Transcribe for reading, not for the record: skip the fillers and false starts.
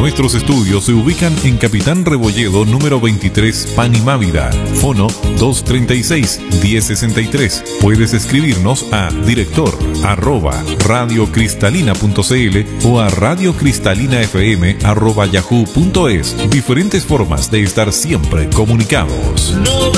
Nuestros estudios se ubican en Capitán Rebolledo número 23, Panimávida. Fono 236-1063. Puedes escribirnos a director@radiocristalina.cl o a radiocristalina.fm@yahoo.es. Diferentes formas de estar siempre comunicados.